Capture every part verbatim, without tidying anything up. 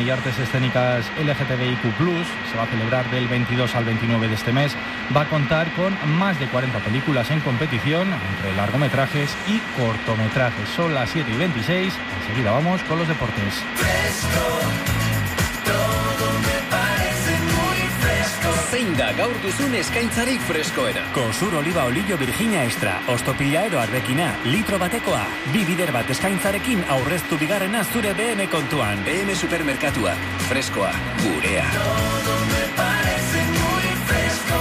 y Artes Escénicas L G T B I Q plus, se va a celebrar del veintidós al veintinueve de este mes. Va a contar con más de cuarenta películas en competición, entre largometrajes y cortometrajes. Son las siete y veintiséis, enseguida vamos con los deportes. Fresco, todo me parece muy fresco. Zein da gaur duzun eskaintzarik freskoena? Kosur oliba olio Virginia extra, ostopila eroarrekina, litro batekoa. Bi bider bat eskaintzarekin aurreztu bigarrena zure B M kontuan. B M Supermerkatua, freskoa, gurea. Todo me parece muy fresco.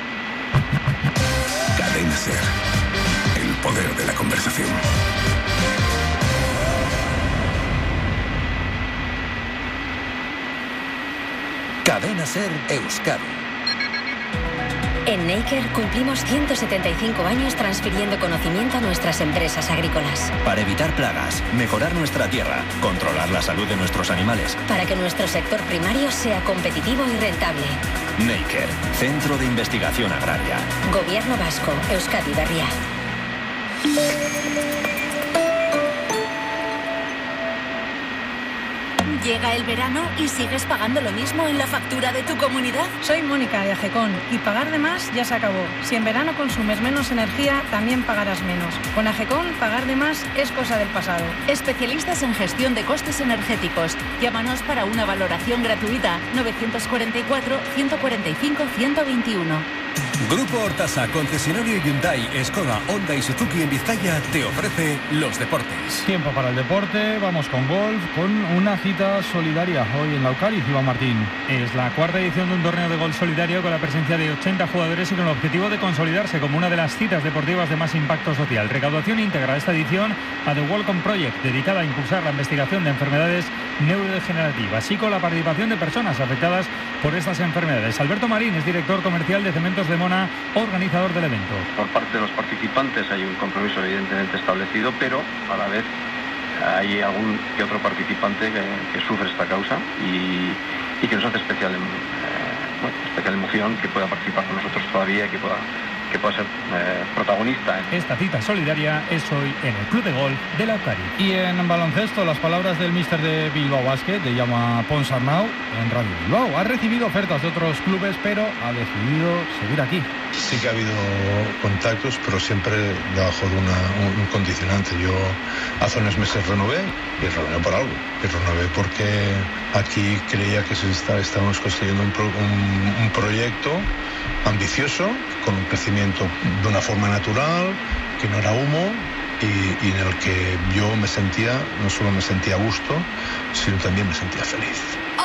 Cadena Ser, el poder de la conversación. Cadena Ser Euskadi. En Neiker cumplimos ciento setenta y cinco años transfiriendo conocimiento a nuestras empresas agrícolas. Para evitar plagas, mejorar nuestra tierra, controlar la salud de nuestros animales. Para que nuestro sector primario sea competitivo y rentable. Neiker, Centro de Investigación Agraria. Gobierno Vasco, Euskadi Berria. Llega el verano y sigues pagando lo mismo en la factura de tu comunidad. Soy Mónica de Agecon y pagar de más ya se acabó. Si en verano consumes menos energía, también pagarás menos. Con Agecon, pagar de más es cosa del pasado. Especialistas en gestión de costes energéticos. Llámanos para una valoración gratuita. novecientos cuarenta y cuatro, ciento cuarenta y cinco, ciento veintiuno. Grupo Hortasa, concesionario Hyundai, Skoda, Honda y Suzuki en Vizcaya, te ofrece los deportes. Tiempo para el deporte, vamos con golf, con una cita solidaria hoy en Laukariz, Iván Martín. Es la cuarta edición de un torneo de golf solidario con la presencia de ochenta jugadores y con el objetivo de consolidarse como una de las citas deportivas de más impacto social. Recaudación íntegra de esta edición a The Welcome Project, dedicada a impulsar la investigación de enfermedades neurodegenerativas, así con la participación de personas afectadas por estas enfermedades. Alberto Marín es director comercial de Cementos de Mona, organizador del evento. Por parte de los participantes hay un compromiso evidentemente establecido, pero a la vez hay algún que otro participante que, que sufre esta causa y, y que nos hace especial, eh, bueno, especial emoción que pueda participar con nosotros todavía y que pueda, que pueda ser eh, protagonista. Esta cita solidaria es hoy en el Club de Golf de Laukariz. Y en baloncesto, las palabras del míster de Bilbao Basket, de Jaume Ponsarnau, en Radio Bilbao. Ha recibido ofertas de otros clubes, pero ha decidido seguir aquí. Sí que ha habido contactos, pero siempre debajo de una, un, un condicionante. Yo hace unos meses renové, y renové por algo. Y renové porque aquí creía que se está, estábamos construyendo un, pro, un, un proyecto ambicioso, con un crecimiento de una forma natural, que no era humo, y, y en el que yo me sentía, no solo me sentía a gusto, sino también me sentía feliz.